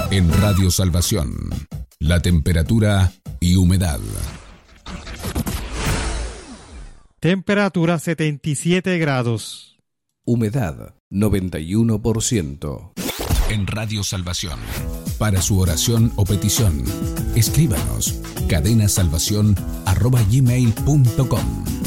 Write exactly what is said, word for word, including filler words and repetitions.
En Radio Salvación, la temperatura y humedad. Temperatura setenta y siete grados. Humedad noventa y uno por ciento. En Radio Salvación. Para su oración o petición, escríbanos cadenasalvación arroba gmail punto com.